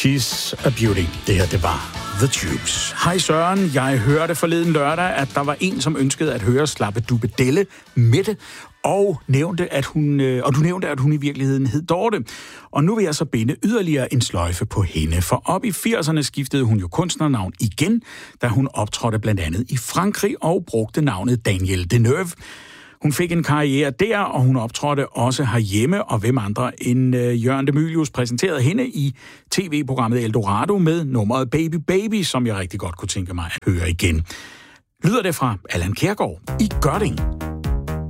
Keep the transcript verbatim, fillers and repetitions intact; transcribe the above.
She's a Beauty. Det her, det var The Tubes. Hej Søren, jeg hørte forleden lørdag, at der var en, som ønskede at høre Slappe Dubbedelle Mette, og, nævnte, at hun, og du nævnte, at hun i virkeligheden hed Dorte. Og nu vil jeg så binde yderligere en sløjfe på hende, for op i firserne skiftede hun jo kunstnernavn igen, da hun optrådte blandt andet i Frankrig og brugte navnet Danielle Deneuve. Hun fik en karriere der, og hun optrådte også herhjemme, og hvem andre end uh, Jørgen de Mylius præsenterede hende i tv-programmet Eldorado med nummeret Baby Baby, som jeg rigtig godt kunne tænke mig at høre igen. Lyder det fra Allan Kjærgaard i Gørding.